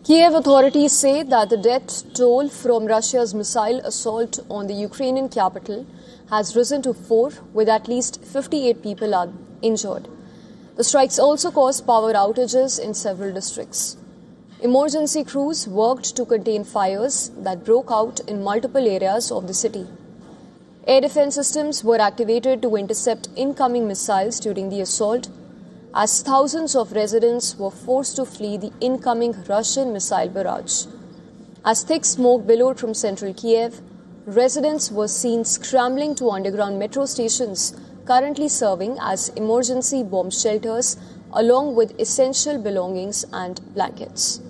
Kiev authorities say that the death toll from Russia's missile assault on the Ukrainian capital has risen to 4, with at least 58 people injured. The strikes also caused power outages in several districts. Emergency crews worked to contain fires that broke out in multiple areas of the city. Air defense systems were activated to intercept incoming missiles during the assault, as thousands of residents were forced to flee the incoming Russian missile barrage. As thick smoke billowed from central Kiev, residents were seen scrambling to underground metro stations currently serving as emergency bomb shelters, along with essential belongings and blankets.